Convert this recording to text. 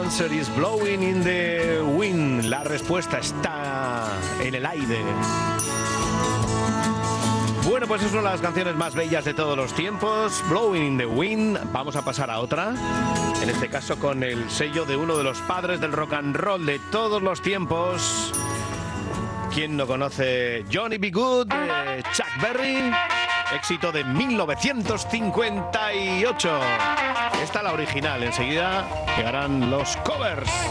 answer is blowing in the wind. La respuesta está en el aire. Bueno, pues esas son las canciones más bellas de todos los tiempos. Blowing in the Wind. Vamos a pasar a otra. En este caso con el sello de uno de los padres del rock and roll de todos los tiempos. ¿Quién no conoce Johnny B. Good de Chuck Berry? Éxito de 1958. Esta es la original. Enseguida llegarán los covers.